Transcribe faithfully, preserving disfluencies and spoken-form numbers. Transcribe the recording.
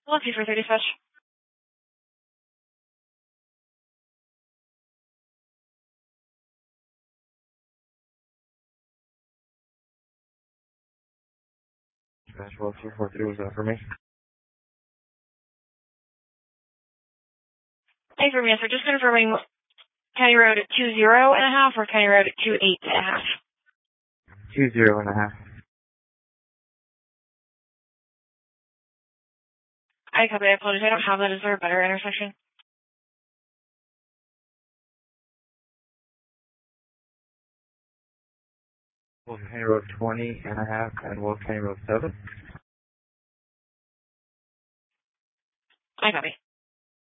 One two four thirty dispatch. Dispatch one two four three, was that for me? Thanks for me, sir. Just confirming County Road at two zero and a half or County Road at two eight and a half? Two zero and a half. I copy. I apologize. I don't have that. Is there a better intersection? Wolf County Road twenty and a half and Wolf County Road seven. I copy.